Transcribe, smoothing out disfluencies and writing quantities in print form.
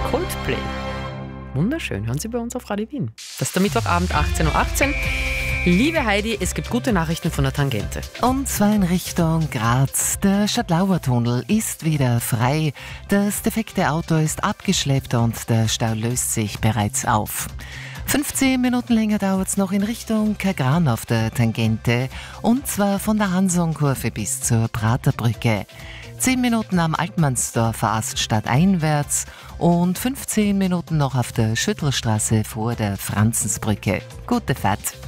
Coldplay. Wunderschön, hören Sie bei uns auf Radio Wien. Das ist der Mittwochabend 18:18 Uhr. Liebe Heidi, es gibt gute Nachrichten von der Tangente. Und zwar in Richtung Graz. Der Stadtlauer Tunnel ist wieder frei. Das defekte Auto ist abgeschleppt und der Stau löst sich bereits auf. 15 Minuten länger dauert es noch in Richtung Kagran auf der Tangente. Und zwar von der Hansonkurve bis zur Praterbrücke. 10 Minuten am Altmannsdorfer Ast stadteinwärts und 15 Minuten noch auf der Schüttelstraße vor der Franzensbrücke. Gute Fahrt!